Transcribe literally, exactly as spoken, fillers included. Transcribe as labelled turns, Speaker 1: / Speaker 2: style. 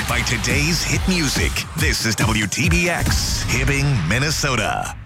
Speaker 1: powered by today's hit music. This is W T B X, Hibbing, Minnesota.